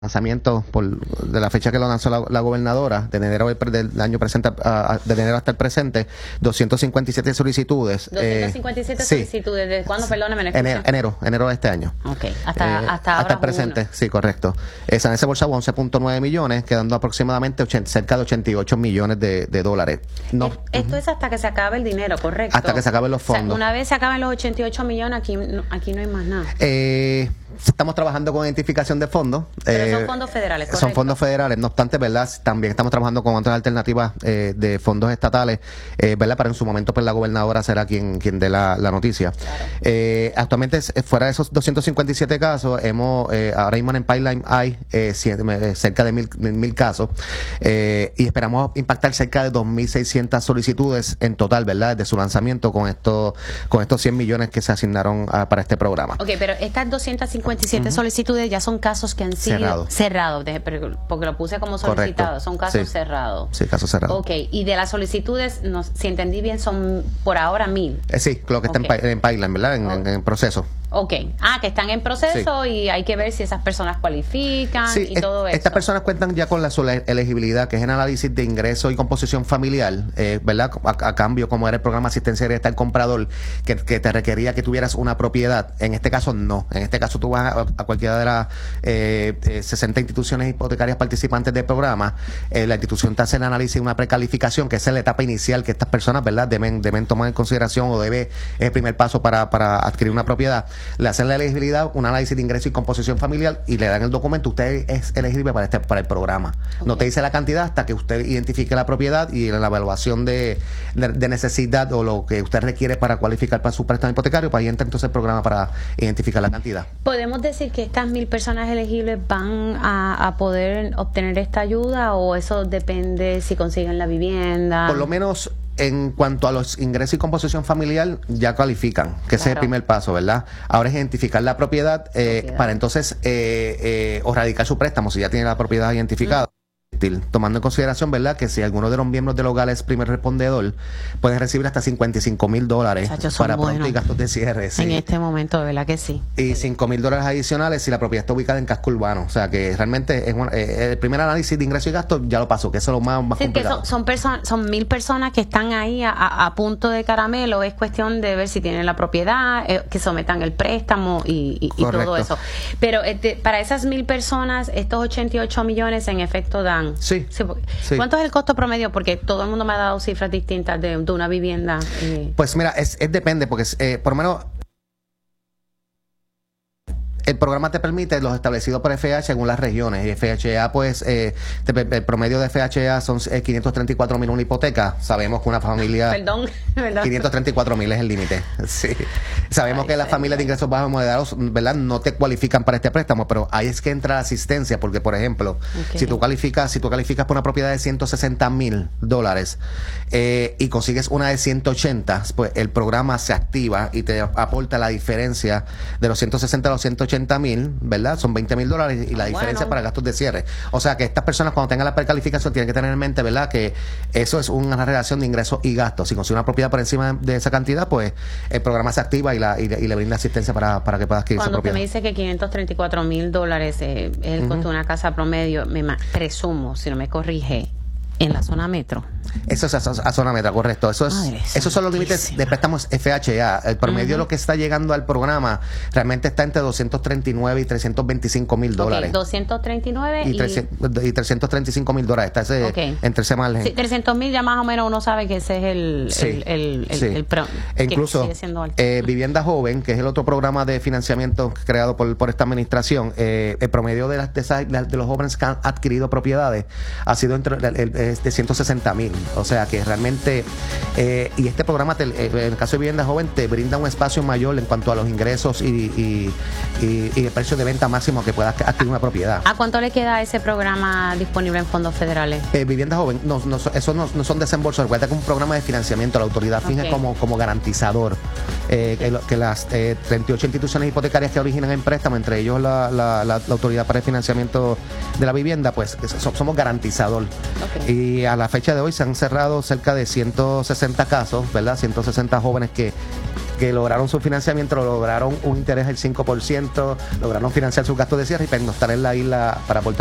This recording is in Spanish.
lanzamiento de la fecha que lo lanzó la gobernadora, de enero del año presente, de enero hasta el presente, 257 solicitudes. 257 solicitudes. ¿De cuándo? Perdóname, enero de este año. Ok, hasta el presente, sí, correcto. Se han desembolsado 11.9 millones, quedando aproximadamente cerca de 88 millones de dólares. No. Esto es hasta que se acabe el dinero, ¿correcto? Hasta que se acaben los fondos. O sea, una vez se acaben los 88 millones, aquí no hay más nada. Estamos trabajando con identificación de fondos. Pero son fondos federales, ¿correcto? Son fondos federales. No obstante, ¿verdad? También estamos trabajando con otras alternativas de fondos estatales, ¿verdad? Pero en su momento, pues la gobernadora será quien dé la noticia. Claro. Actualmente, fuera de esos 257 casos, ahora mismo en pipeline hay cerca de mil casos, y esperamos impactar cerca de 2.600 solicitudes en total, ¿verdad? Desde su lanzamiento con estos 100 millones que se asignaron para este programa. Ok, pero estas 257 solicitudes ya son casos que han sido cerrados, porque lo puse como solicitado. Son casos cerrados. Sí, casos cerrados. Ok, y de las solicitudes, si entendí bien, son por ahora 1,000. Sí, lo que está en pipeline, ¿verdad? En proceso. Ok. Que están en proceso, y hay que ver si esas personas cualifican y todo eso. Estas personas cuentan ya con la elegibilidad, que es el análisis de ingreso y composición familiar, ¿verdad? A cambio, como era el programa asistencia directa al comprador, que te requería que tuvieras una propiedad. En este caso, no. En este caso, tú vas a cualquiera de las 60 instituciones hipotecarias participantes del programa. La institución te hace el análisis y una precalificación, que es la etapa inicial que estas personas, ¿verdad?, deben tomar en consideración, o es el primer paso para adquirir una propiedad. Le hacen la elegibilidad, un análisis de ingreso y composición familiar, y le dan el documento. Usted es elegible para el programa. Okay. No te dice la cantidad hasta que usted identifique la propiedad y la evaluación de necesidad, o lo que usted requiere para cualificar para su préstamo hipotecario. Pues ahí entra entonces el programa para identificar la cantidad. ¿Podemos decir que estas 1,000 personas elegibles van a poder obtener esta ayuda, o eso depende si consiguen la vivienda? Por lo menos en cuanto a los ingresos y composición familiar, ya califican, que ese es el primer paso, ¿verdad? Ahora es identificar la propiedad, para entonces o radicar su préstamo si ya tiene la propiedad identificada. Tomando en consideración, ¿verdad?, que si alguno de los miembros del hogar es primer respondedor, pueden recibir hasta $55,000 para pronto y gastos de cierre. Sí. En este momento, de verdad que sí. Y $5,000 adicionales si la propiedad está ubicada en casco urbano. O sea, que realmente el primer análisis de ingreso y gasto ya lo pasó, que eso es lo más complicado. Que son 1,000 personas que están ahí a punto de caramelo. Es cuestión de ver si tienen la propiedad, que sometan el préstamo y todo eso. Pero para esas 1,000 personas, estos 88 millones en efecto dan. Sí. ¿Cuánto es el costo promedio? Porque todo el mundo me ha dado cifras distintas de una vivienda. Pues mira, es depende, porque por lo menos el programa te permite los establecidos por FHA según las regiones. Y FHA, pues, el promedio de FHA son 534,000 una hipoteca. Sabemos que una familia... Perdón. 534,000 es el límite. Sí. Sabemos que las familias de ingresos bajos y moderados, ¿verdad?, no te cualifican para este préstamo, pero ahí es que entra la asistencia, porque, por ejemplo, si tú calificas por una propiedad de $160,000 y consigues una de 180, pues el programa se activa y te aporta la diferencia de los 160 a los 180,000, ¿verdad? Son $20,000 y la diferencia para gastos de cierre. O sea que estas personas, cuando tengan la precalificación, tienen que tener en mente, ¿verdad?, que eso es una relación de ingresos y gastos. Si consigue una propiedad por encima de esa cantidad, pues el programa se activa y le brinda asistencia para que pueda adquirir su propiedad. Cuando me dice que $534,000 es el costo de una casa promedio, presumo, si no me corrige, en la zona metro. Eso es a zona metro, correcto. Esos son los límites de préstamos FHA. El promedio de lo que está llegando al programa realmente está entre $239,000 y $325,000. 239 y $335,000. Está entre ese margen. Sí, 300,000 ya más o menos uno sabe que ese es el incluso Vivienda Joven, que es el otro programa de financiamiento creado por esta administración, el promedio de los jóvenes que han adquirido propiedades ha sido de 160,000. O sea que realmente, y este programa, en el caso de Vivienda Joven, te brinda un espacio mayor en cuanto a los ingresos y el precio de venta máximo que puedas adquirir una propiedad. ¿A cuánto le queda ese programa disponible en fondos federales? Vivienda Joven, eso no son desembolsos. Recuerda que es un programa de financiamiento. La autoridad finge como garantizador. Que las 38 instituciones hipotecarias que originan en préstamo, entre ellos la Autoridad para el Financiamiento de la Vivienda, pues somos garantizador. Y a la fecha de hoy se han cerrado cerca de 160 casos, ¿verdad? 160 jóvenes que que lograron su financiamiento, lograron un interés del 5%, lograron financiar sus gastos de cierre y pernoctar en la isla para aportar